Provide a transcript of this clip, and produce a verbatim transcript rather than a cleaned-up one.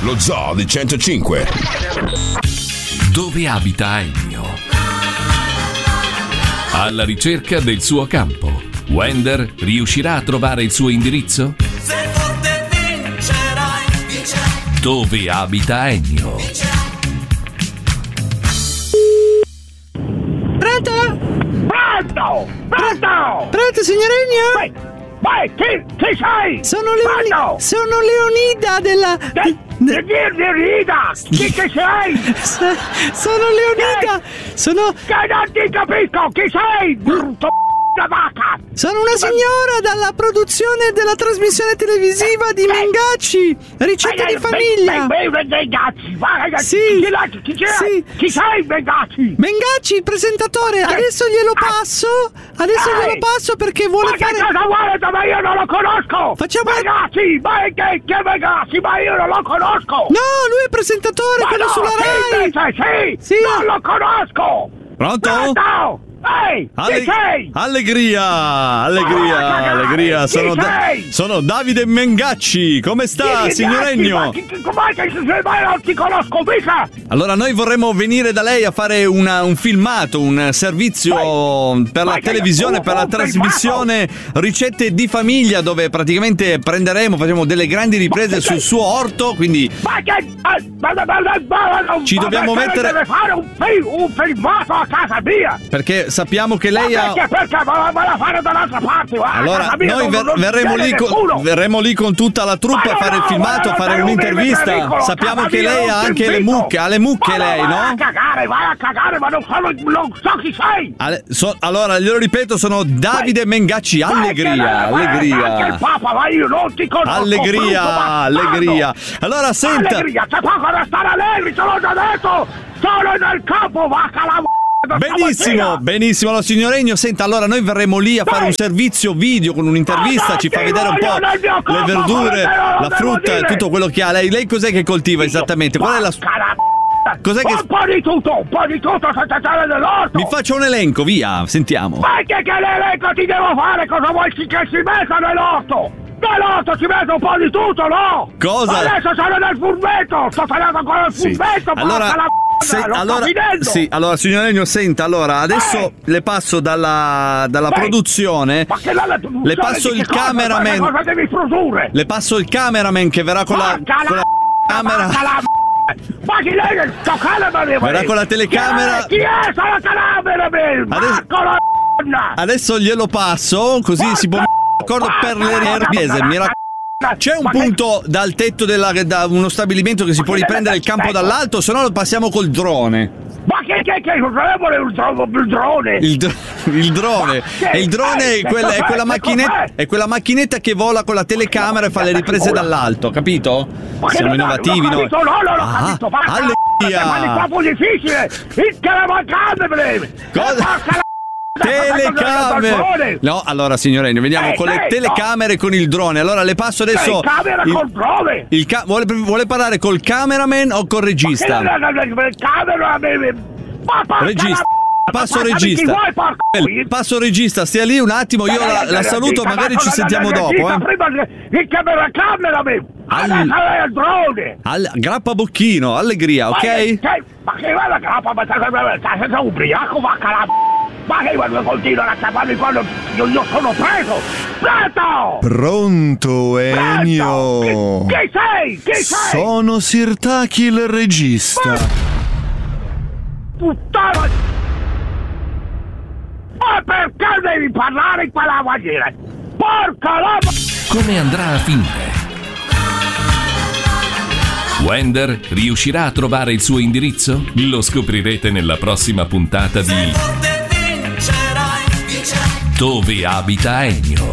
lo Zoo di centocinque. Dove abita Ennio? Alla ricerca del suo campo. Wender riuscirà a trovare il suo indirizzo? Se forte vincerai, vincerai. Dove abita Ennio? Pronto? Pronto! Pronto! Pronto, signor Ennio? Vai! Vai! Chi, chi sei? Sono Leoni- Sono Leonida della... De- de- de- Leonida! Chi che sei? Sono Leonida! Sono... Che non ti capisco! Chi sei? Brutto da vacca! Sono una signora dalla produzione della trasmissione televisiva di Mengacci, Ricette di famiglia. Mengacci, vai! Sì. Chi, chi, chi, Sì. chi sei Mengacci? Mengacci, il presentatore, adesso glielo passo. Adesso Ehi. glielo passo perché vuole Ma che fare... cosa vuole? Ma io non lo conosco! Facciamo- Mengacci! Ma che, che Mengacci? Ma io non lo conosco! No, lui è presentatore, Ma quello no, sulla sì, Rai. invece, sì! Sì. Non lo conosco! Pronto? Pronto! Ehi! Alle- Chi sei? Allegria, Ma allegria, cagare! allegria. Chi Sono, Da- sei? sono Davide Mengacci. Come sta, Chi- signor chi- Ennio? ma chi- chi- Com'è che ma non ti conosco mica? Allora, noi vorremmo venire da lei a fare una- un filmato, un servizio Vai. per la Vai, che- televisione, un- per la un trasmissione Ricette di famiglia, dove praticamente prenderemo, faremo delle grandi riprese Ma che- sul suo orto, quindi Ma che... ma- ma- ma- ma- ma- ma- Ci ma dobbiamo perché mettere- deve fare un, film, un filmato a casa mia? perché sappiamo che lei Ma ha... perché? Perché? Ma ma la fare dall'altra parte? a Allora, casa mia noi non- ver- non verremo, viene lì con, nessuno. verremo lì con tutta la truppa Ma a no, fare il no, filmato, a ma fare non un'intervista. mi piccolo, Sappiamo casa che mia, lei non ha ti anche le invito. mucche, ha le mucche Ma lei, vai no? a cagare, vai a cagare, ma non, sono, non so chi sei! Ale- so- allora, glielo ripeto, sono Davide Mengacci. Allegria, Vai, Anche allegria. il Papa, ma io non ti conosco! Allegria, brutto bastardo. allegria. Allora, senta. Allegria, c'è poco da stare allegri, te l'ho già detto! Sono nel campo, vacca la m***a Benissimo, stamattina. benissimo. Allora, signor Ennio, senta, allora noi verremo lì a fare Dai. un servizio video con un'intervista, Ma ci fa non vedere un ti po' voglio nel mio le campo, verdure, quello te lo la devo frutta e dire. tutto quello che ha. Lei, lei cos'è che coltiva esattamente? Qual è la Vacca la m***a. Cos'è che- Un po' di tutto, un po' di tutto senza stare nell'orto! Mi faccia un elenco, via, sentiamo. Ma che che l'elenco ti devo fare? Cosa vuoi che si metta nell'orto? Nell'orto ci metto un po' di tutto, no? Cosa? Adesso sono nel furbetto! Sto tagliando ancora il Sì. furbetto! Allora, porca la se- m***a, lo sto allora, finendo. sì, allora, signor Ennio, senta, allora, adesso Eh. le passo dalla, dalla Beh, produzione. Ma che la, la produzione Le passo di il che cosa? cameraman. Ma cosa devi produrre? Le passo il cameraman che verrà con la, Porca con la la camera. porca la m***a. Ma chi lei? Sto cameraman! Verrà con la telecamera. Chi è? Chi è? Sono cameraman! Adesso- Marco la m***a. Adesso glielo passo, così si può d'accordo per le riprese. Mi raccomando. C'è un Ma che- punto dal tetto della, da uno stabilimento che si Ma può che riprendere il deve- campo ecco. dall'alto, se no lo passiamo col drone. Ma che che che volevole un dro- il drone? Il, dr- il drone. Ma che- E il drone eh, è quella, che è quella cos'è? macchinetta, Che cos'è? è quella macchinetta che vola con la telecamera e fa le riprese dall'alto, capito? Ma che Siamo non- innovativi non ho noi. capito, no, non ho Ah, capito, va, allegria. ma è troppo difficile! Il telecamere! Cosa? Telecamere! No, allora signor Ennio, veniamo Eh, con le eh, telecamere e con il drone. Allora le passo adesso. Telecamera il- col drone! il ca- vuole, vuole parlare col cameraman o col regista? Il camera... Ma porca Regista. la- Passo ma passami chi regista. vuoi, porco? Beh, Passo regista, stia lì un attimo, io la, la saluto, magari ci sentiamo dopo, eh. Prima il camera camera, Al- adesso è il drone! Al, grappa bocchino, allegria, Ma che- ok? che- Ma che va la grappa? Ma stai stai senza ubriaco, vacca la... Ma che va continuano a chiamarmi quando io, io sono preso? Pronto! Pronto, Ennio? Pronto? Chi, chi sei? Chi sei? Sono Sirtaki il regista. Puttana! Ma perché devi parlare in quella maniera? Porca la... Come andrà a finire? Wender riuscirà a trovare il suo indirizzo? Lo scoprirete nella prossima puntata di Forte vincerai, vincerai. Dove abita Ennio.